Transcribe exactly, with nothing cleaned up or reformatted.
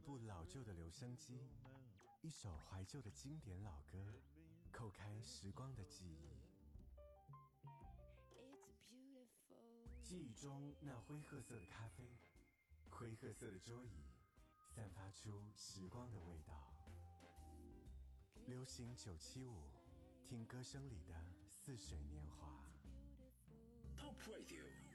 部老旧的留声机，一首怀旧的经典老歌，叩开时光的记忆。记忆中那灰褐色的咖啡，灰褐色的桌椅，散发出时光的味道。流行九七五，听歌声里的似水年华。 Pop Radio